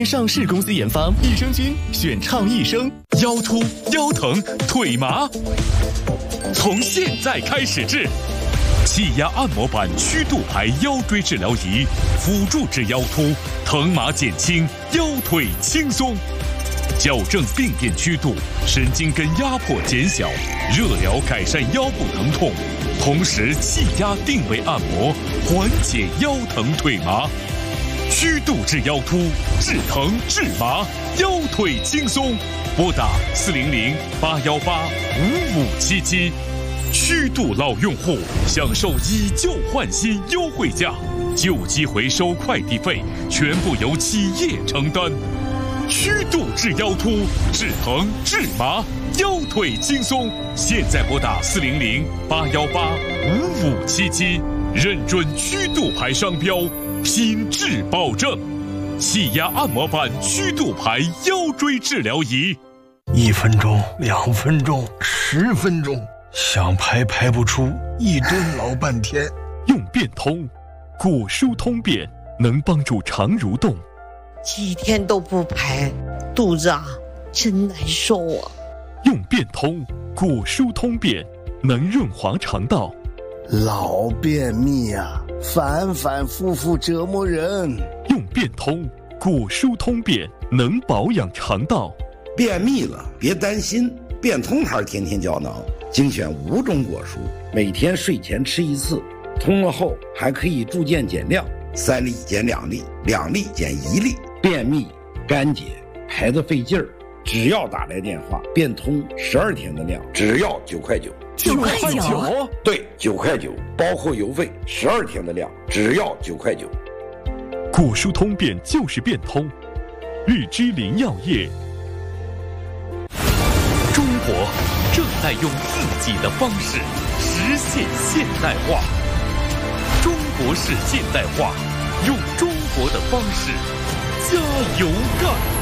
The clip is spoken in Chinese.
上市公司研发，益生菌选畅益生。腰突、腰疼、腿麻，从现在开始治。气压按摩板曲度牌腰椎治疗仪，辅助治腰突，疼麻减轻，腰腿轻松。矫正病变曲度，神经根压迫减小，热疗改善腰部疼痛，同时气压定位按摩，缓解腰疼腿麻。曲度治腰突，治疼治麻，腰腿轻松。拨打400-818-5577。曲度老用户享受以旧换新优惠价，旧机回收快递费全部由企业承担。曲度治腰突，治疼治麻，腰腿轻松。现在拨打400-818-5577，认准曲度牌商标，品质保证。气压按摩板曲度牌腰椎治疗仪 ，1分钟、2分钟、10分钟，想排不出，一蹲老半天。 用变通，果舒通便能帮助肠蠕动。 几天都不排，肚子真难受啊。 用变通，果舒通便能润滑肠道。 老便秘反反复复折磨人。 用变通，果舒通便能保养肠道。 便秘了别担心，变通牌天天胶囊精选5种果蔬，每天睡前吃1次，通了后还可以逐渐减量，3粒减2粒，2粒减1粒。便秘、干结、排得费劲儿，只要打来电话，变通12天的量，只要9块9。 9块9？ 对，9块9，包括邮费，12天的量，只要9块9。 果舒通便就是变通，日之林药业。中国正在用自己的方式实现现代化，中国式现代化，用中国的方式加油干！